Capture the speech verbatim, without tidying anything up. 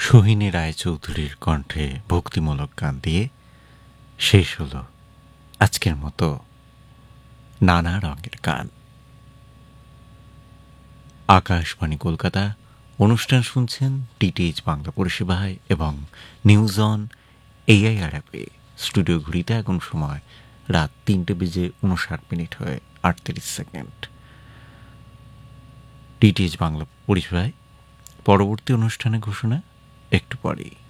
সোহিনী রায়চৌধুরীর কণ্ঠে ভক্তিমূলক গান দিয়ে শেষ হলো আজকের মতো নানা রঙের গান। আকাশবাণী কলকাতা অনুষ্ঠান শুনছেন ডিটিএইচ বাংলা পরিষেবায় এবং নিউজ অন এআইআর অ্যাপে। স্টুডিও ঘুরিতে এখন সময় রাত তিনটে বেজে উনষাট মিনিট হয়ে আটত্রিশ সেকেন্ড। ডিটিএইচ বাংলা পরিষেবায় পরবর্তী অনুষ্ঠানের ঘোষণা একটু পরেই।